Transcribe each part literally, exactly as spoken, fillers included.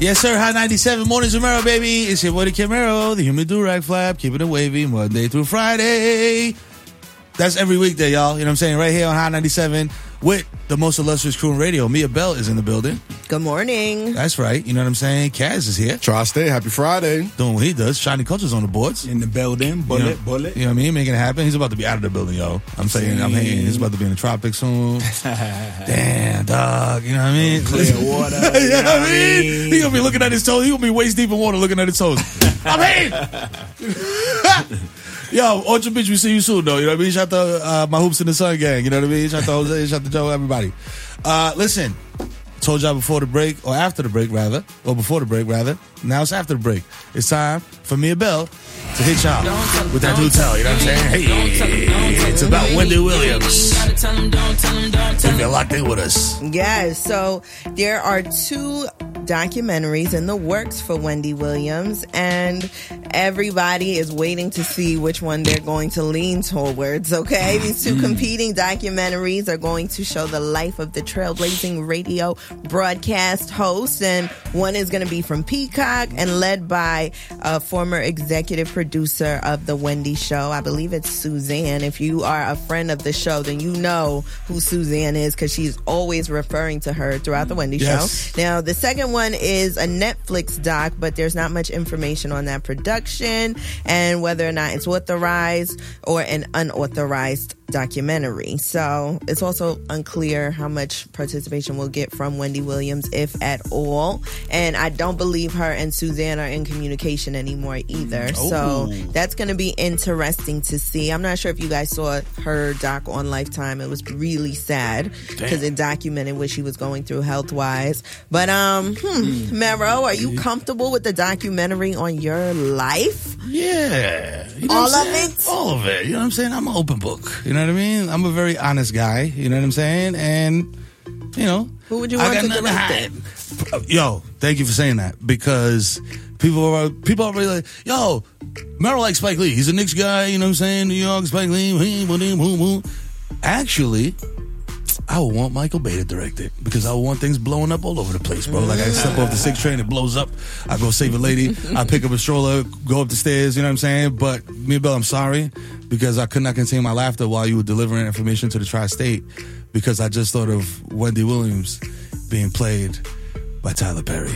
Yes, sir. Hot ninety-seven Mornings with Mero, baby. It's your boy, the Camaro, the human do-rag flap, keeping it wavy Monday through Friday. That's every weekday, y'all. You know what I'm saying? Right here on Hot ninety-seven with the most illustrious crew in radio. Mia Bell is in the building. Good morning. That's right. You know what I'm saying? Kaz is here. Tri-State, happy Friday. Doing what he does. Shiny Culture's on the boards. In the building. Bullet, you know, bullet. You know what I mean? Making it happen. He's about to be out of the building, yo. I'm saying, I'm hating. He's about to be in the tropics soon. Damn, dog. You know what I mean? Clear water. You know, you know what I mean? mean? He gonna be looking at his toes. He gonna be waist deep in water looking at his toes. I'm hating. Yo, Orchard Beach, we see you soon, though. You know what I mean? Shout out to uh, my Hoops in the Sun gang. You know what I mean? Shout out to Jose, shout out to Joe, everybody. Uh, listen, told y'all before the break, or after the break, rather, or before the break, rather. Now it's after the break. It's time for Mia Bell to hit y'all with that do tell. You know what I'm saying? Hey, it's about Wendy Williams. If you're locked in with us. Yeah, so there are two documentaries in the works for Wendy Williams, and everybody is waiting to see which one they're going to lean towards, okay? These two competing documentaries are going to show the life of the trailblazing radio broadcast host, and one is going to be from Peacock and led by a former executive producer of The Wendy Show. I believe it's Suzanne. If you are a friend of the show, then you know who Suzanne is because she's always referring to her throughout The Wendy Yes. Show. Now, the second one is a Netflix doc, but there's not much information on that production and whether or not it's authorized or an unauthorized documentary. So it's also unclear how much participation we'll get from Wendy Williams, if at all. And I don't believe her and Suzanne are in communication anymore either. Oh. So that's going to be interesting to see. I'm not sure if you guys saw her doc on Lifetime. It was really sad because it documented what she was going through health-wise. But, um, hmm, Mero, are you comfortable with the documentary on your life? Yeah. You know All what I'm of saying? it? All of it. You know what I'm saying? I'm an open book. You know what I mean? I'm a very honest guy. You know what I'm saying? And, you know. Who would you I want got to nothing direct hide. Yo, thank you for saying that because people are people are really like, yo, Mero likes Spike Lee. He's a Knicks guy. You know what I'm saying? New York, Spike Lee. Actually, I would want Michael Bay to direct it because I would want things blowing up all over the place, bro. Like I step off the six train, it blows up. I go save a lady. I pick up a stroller, go up the stairs. You know what I'm saying? But Mia Bell, I'm sorry because I could not contain my laughter while you were delivering information to the Tri-State because I just thought of Wendy Williams being played by Tyler Perry.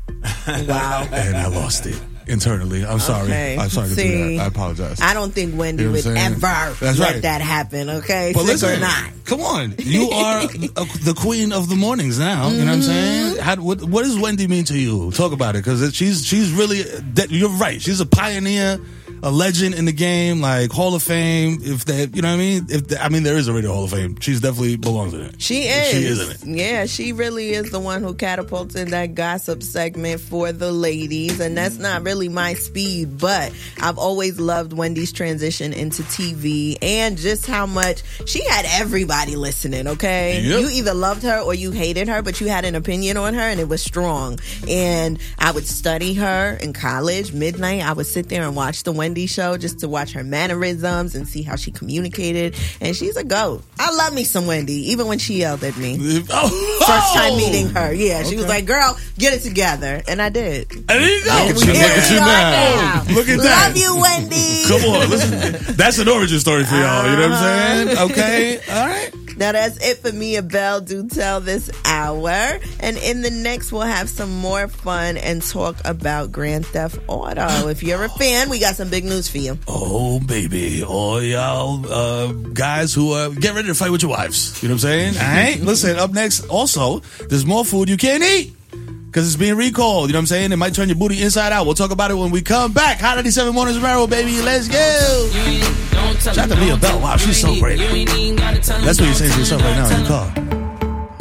Wow. And I lost it internally. I'm sorry. Okay. I'm sorry to See, do that. I apologize. I don't think Wendy You know what would I'm ever saying? That's let right. that happen, okay? But Sick listen, or not. come on. You are the queen of the mornings now. You know what I'm saying? How, what, what does Wendy mean to you? Talk about it because she's she's really, you're right. She's a pioneer, a legend in the game, like Hall of Fame. If that, you know what I mean? If the, I mean, there is a Radio Hall of Fame. She's definitely belongs in it. She is. She is in it. Yeah, she really is the one who catapulted that gossip segment for the ladies, and that's not really my speed, but I've always loved Wendy's transition into T V and just how much she had everybody listening, okay? Yep. You either loved her or you hated her, but you had an opinion on her, and it was strong. And I would study her in college, midnight. I would sit there and watch the Wendy Show just to watch her mannerisms and see how she communicated, and she's a goat. I love me some Wendy, even when she yelled at me. Oh, First time meeting her, yeah, she Okay. was like, "Girl, get it together," and I did. There you go. And Look we at you are now. now. Look at that. Love you, Wendy. Come on, listen. That's an origin story for y'all. You know what I'm saying? Okay, all right. Now that's it for Mia Bell Do Tell this hour. And in the next, we'll have some more fun and talk about Grand Theft Auto. If you're a fan, we got some big news for you. Oh, baby. All y'all uh, guys who uh, get ready to fight with your wives. You know what I'm saying? All right? Listen, up next, also, there's more food you can't eat because it's being recalled. You know what I'm saying? It might turn your booty inside out. We'll talk about it when we come back. Hot ninety-seven Mornings with Mero, baby. Let's go. Shout out to Mia Bell. Wow, she's so great. That's what you're saying to yourself right now in your car.